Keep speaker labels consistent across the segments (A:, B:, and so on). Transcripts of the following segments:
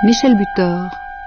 A: Michel Butor.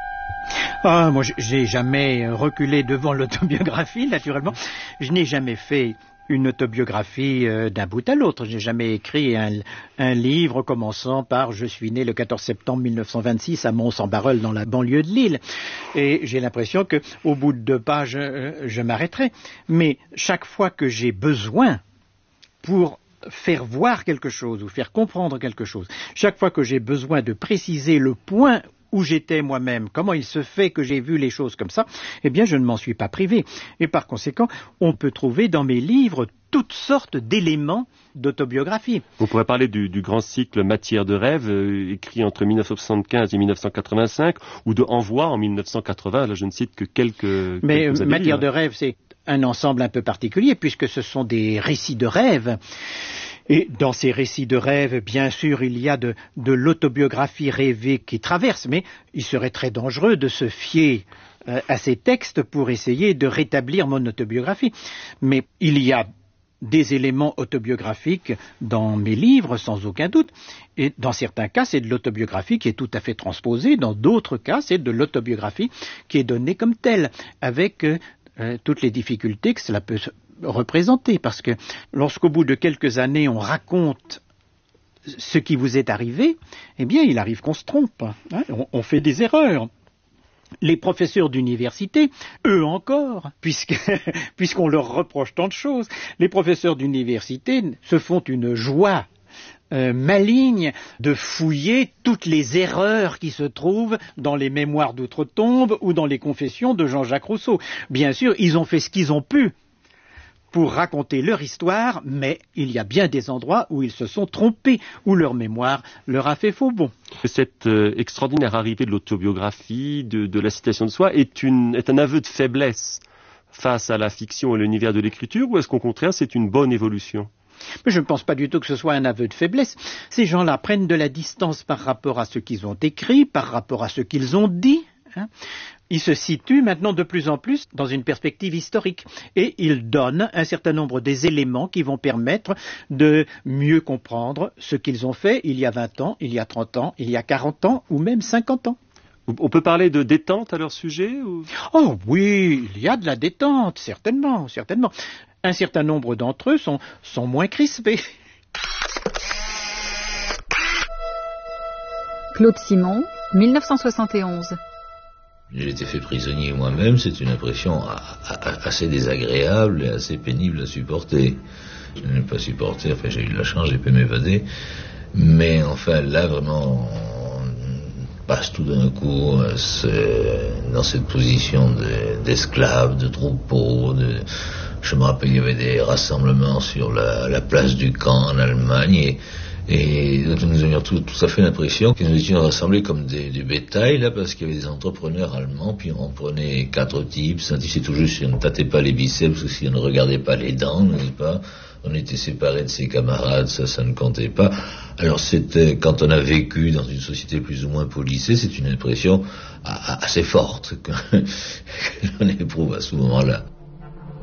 B: Ah, moi, j'ai jamais reculé devant l'autobiographie, naturellement. Je n'ai jamais fait une autobiographie d'un bout à l'autre. Je n'ai jamais écrit un livre commençant par « Je suis né le 14 septembre 1926 à Mons-en-Barœul dans la banlieue de Lille ». Et j'ai l'impression qu'au bout de 2 pages, je m'arrêterai. Mais chaque fois que j'ai besoin pour faire voir quelque chose ou faire comprendre quelque chose, chaque fois que j'ai besoin de préciser le point où j'étais moi-même, comment il se fait que j'ai vu les choses comme ça, eh bien je ne m'en suis pas privé. Et par conséquent, on peut trouver dans mes livres toutes sortes d'éléments d'autobiographie.
C: On pourrait parler du grand cycle Matière de rêve, écrit entre 1975 et 1985, ou de Envoi en 1980, là je ne cite que quelques...
B: Mais Matière de rêve, c'est un ensemble un peu particulier, puisque ce sont des récits de rêve. Et dans ces récits de rêve, bien sûr, il y a de l'autobiographie rêvée qui traverse, mais il serait très dangereux de se fier à ces textes pour essayer de rétablir mon autobiographie. Mais il y a des éléments autobiographiques dans mes livres, sans aucun doute. Et dans certains cas, c'est de l'autobiographie qui est tout à fait transposée. Dans d'autres cas, c'est de l'autobiographie qui est donnée comme telle, avec toutes les difficultés que cela peut représenter, parce que lorsqu'au bout de quelques années on raconte ce qui vous est arrivé, eh bien il arrive qu'on se trompe, hein, on fait des erreurs. Les professeurs d'université, eux encore, puisqu'on leur reproche tant de choses, les professeurs d'université se font une joie maligne de fouiller toutes les erreurs qui se trouvent dans les mémoires d'outre-tombe ou dans les confessions de Jean-Jacques Rousseau. Bien sûr, ils ont fait ce qu'ils ont pu pour raconter leur histoire, mais il y a bien des endroits où ils se sont trompés, où leur mémoire leur a fait faux bond.
C: Cette extraordinaire arrivée de l'autobiographie, de la citation de soi, est un aveu de faiblesse face à la fiction et l'univers de l'écriture, ou est-ce qu'au contraire c'est une bonne évolution ?
B: Mais je ne pense pas du tout que ce soit un aveu de faiblesse. Ces gens-là prennent de la distance par rapport à ce qu'ils ont écrit, par rapport à ce qu'ils ont dit, hein. Ils se situent maintenant de plus en plus dans une perspective historique et ils donnent un certain nombre des éléments qui vont permettre de mieux comprendre ce qu'ils ont fait il y a 20 ans, il y a 30 ans, il y a 40 ans ou même 50 ans.
C: On peut parler de détente à leur sujet ou...
B: Oh oui, il y a de la détente, certainement, certainement. Un certain nombre d'entre eux sont moins crispés.
A: Claude Simon, 1971.
D: J'ai été fait prisonnier moi-même, c'est une impression assez désagréable et assez pénible à supporter. Je n'ai pas supporté, enfin j'ai eu de la chance, j'ai pu m'évader, mais enfin là vraiment on passe tout d'un coup dans cette position d'esclave, de troupeau, je me rappelle il y avait des rassemblements sur la place du camp en Allemagne et nous avions tout à fait l'impression que nous étions rassemblés comme du bétail, là, parce qu'il y avait des entrepreneurs allemands, puis on prenait 4 types, c'est tout juste si on ne tâtait pas les biceps ou si on ne regardait pas les dents, n'est-ce pas? On était séparés de ses camarades, ça ne comptait pas. Alors c'était, quand on a vécu dans une société plus ou moins policée, c'est une impression assez forte que l'on éprouve à ce moment-là.